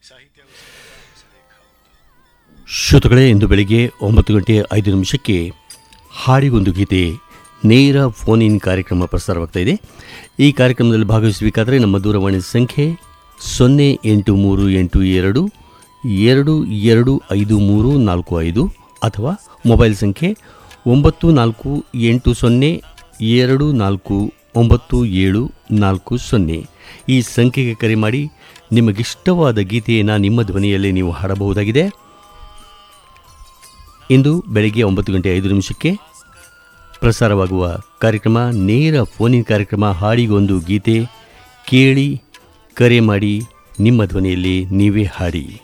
ಶ್ರೋತೃಗಳೇ, ಇಂದು ಬೆಳಿಗ್ಗೆ 9:05 ಹಾಡಿಗೊಂದು ಗೀತೆ ನೇರ ಫೋನ್ ಇನ್ ಕಾರ್ಯಕ್ರಮ ಪ್ರಸಾರವಾಗ್ತಾ ಇದೆ. ಈ ಕಾರ್ಯಕ್ರಮದಲ್ಲಿ ಭಾಗವಹಿಸಬೇಕಾದರೆ ನಮ್ಮ ದೂರವಾಣಿ ಸಂಖ್ಯೆ 0832225345 ಅಥವಾ ಮೊಬೈಲ್ ಸಂಖ್ಯೆ 9480249740. ಈ ಸಂಖ್ಯೆಗೆ ಕರೆ ಮಾಡಿ ನಿಮಗಿಷ್ಟವಾದ ಗೀತೆಯನ್ನು ನಿಮ್ಮ ಧ್ವನಿಯಲ್ಲೇ ನೀವು ಹಾಡಬಹುದಾಗಿದೆ. ಇಂದು ಬೆಳಗ್ಗೆ 9:05 ಪ್ರಸಾರವಾಗುವ ಕಾರ್ಯಕ್ರಮ ನೇರ ಫೋನಿನ್ ಕಾರ್ಯಕ್ರಮ. ಹಾಡಿಗೊಂದು ಗೀತೆ ಕೇಳಿ, ಕರೆ ಮಾಡಿ, ನಿಮ್ಮ ಧ್ವನಿಯಲ್ಲಿ ನೀವೇ ಹಾಡಿ.